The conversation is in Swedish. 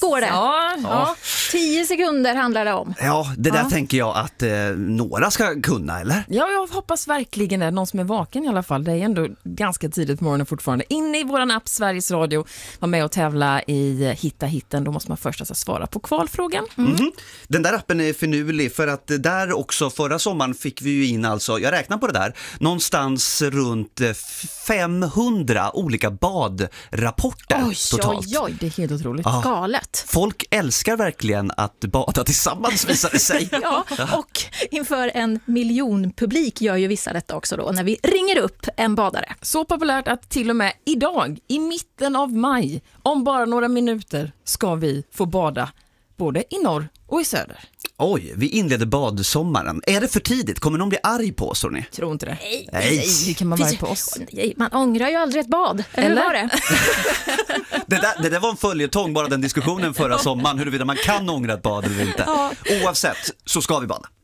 går det. Ja. 10 sekunder handlar det om. Ja, det där tänker jag att några ska kunna, eller? Ja, jag hoppas verkligen det. Någon som är vaken i alla fall. Det är ändå ganska tidigt på morgonen fortfarande. In i våran app Sveriges Radio. Var med och tävla i Hitta hitten. Då måste man först alltså svara på kvalfrågan. Den där appen är finurlig för att där också förra sommaren fick vi ju in alltså, jag räknar på det där, någonstans runt 500 olika badrapporter totalt. Oj, det är helt otroligt. Ja. Galet. Folk älskar verkligen att bada tillsammans, visar det sig. Ja, och inför en miljonpublik gör ju vissa detta också då, när vi ringer upp en badare. Så populärt att till och med idag, i mitten av maj, om bara några minuter, ska vi få bada både i norr och i söder. Oj, vi inleder badsommaren. Är det för tidigt? Kommer någon bli arg på oss, tror ni? Tror inte det. Nej. Hur kan man vara på oss? Nej, man ångrar ju aldrig ett bad. Eller var det? Det där var en följetong, bara den diskussionen förra sommaren, huruvida man kan ångra ett bad eller inte. Oavsett så ska vi bada.